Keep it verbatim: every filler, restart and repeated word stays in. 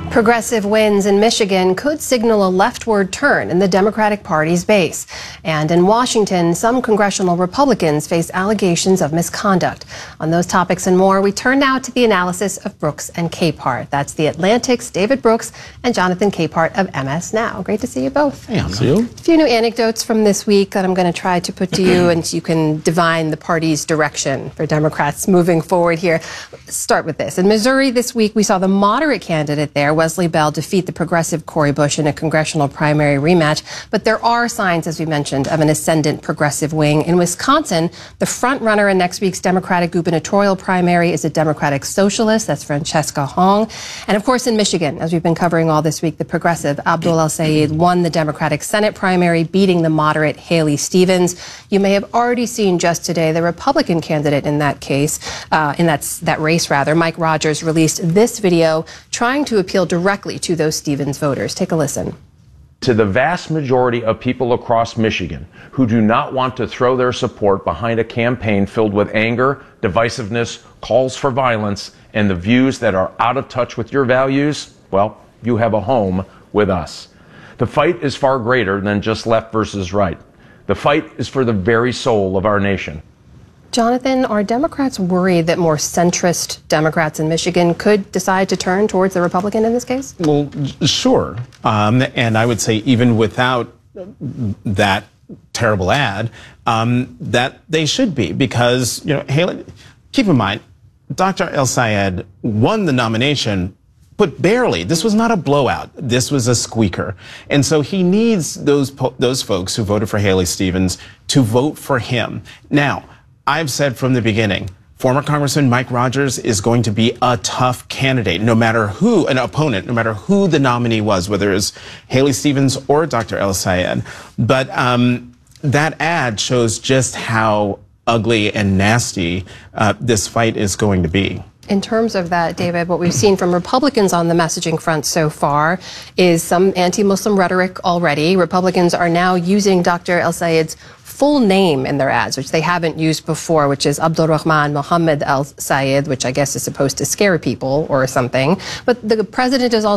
Progressive wins in Michigan could signal a leftward turn in the Democratic Party's base. And in Washington, some congressional Republicans face allegations of misconduct. On those topics and more, we turn now to the analysis of Brooks and Capehart. That's The Atlantic's David Brooks and Jonathan Capehart of M S Now. Great to see you both. Hey, see you. A few new anecdotes from this week that I'm going to try to put to you, and you can divine the party's direction for Democrats moving forward here. Let's start with this. In Missouri this week, we saw the moderate candidate there, Wesley Bell, defeat the progressive Cori Bush in a congressional primary rematch. But there are signs, as we mentioned, of an ascendant progressive wing. In Wisconsin, the front runner in next week's Democratic gubernatorial primary is a Democratic socialist. That's Francesca Hong. And of course, in Michigan, as we've been covering all this week, the progressive Abdul El-Sayed won the Democratic Senate primary, beating the moderate Haley Stevens. You may have already seen just today the Republican candidate in that case, uh, in that, that race rather, Mike Rogers, released this video trying to appeal directly to those Stevens voters. Take a listen. To the vast majority of people across Michigan who do not want to throw their support behind a campaign filled with anger, divisiveness, calls for violence, and the views that are out of touch with your values, well, you have a home with us. The fight is far greater than just left versus right. The fight is for the very soul of our nation. Jonathan, are Democrats worried that more centrist Democrats in Michigan could decide to turn towards the Republican in this case? Well, sure. Um, and I would say even without that terrible ad, um, that they should be, because, you know, Haley, keep in mind, Doctor El-Sayed won the nomination, but barely. This was not a blowout. This was a squeaker. And so he needs those, those folks who voted for Haley Stevens to vote for him. Now, I've said from the beginning, former Congressman Mike Rogers is going to be a tough candidate, no matter who, an opponent, no matter who the nominee was, whether it's Haley Stevens or Doctor El-Sayed. But um, that ad shows just how ugly and nasty uh, this fight is going to be. In terms of that, David, what we've seen from Republicans on the messaging front so far is some anti-Muslim rhetoric already. Republicans are now using Doctor El-Sayed's full name in their ads, which they haven't used before, which is Abdul Rahman Mohammed El-Sayed, which I guess is supposed to scare people or something. But the president is also